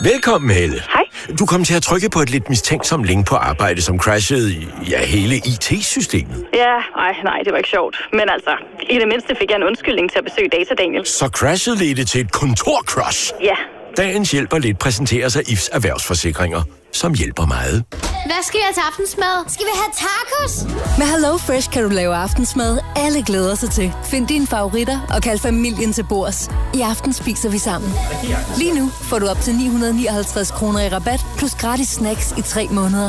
Velkommen, Helle. Hej. Du kom til at trykke på et lidt mistænksomt link på arbejde, som crashede hele IT-systemet. Ja, nej, det var ikke sjovt. Men altså, i det mindste fik jeg en undskyldning til at besøge Data Daniel. Så crashet ledte til et kontorcrash. Ja. Dagens hjælper lidt præsenteres af IFS Erhvervsforsikringer, som hjælper meget. Hvad skal vi have til aftensmad? Skal vi have tacos? Med Hello Fresh kan du lave aftensmad, alle glæder sig til. Find dine favoritter og kald familien til bords. I aften spiser vi sammen. Lige nu får du op til 959 kroner i rabat, plus gratis snacks i 3 måneder.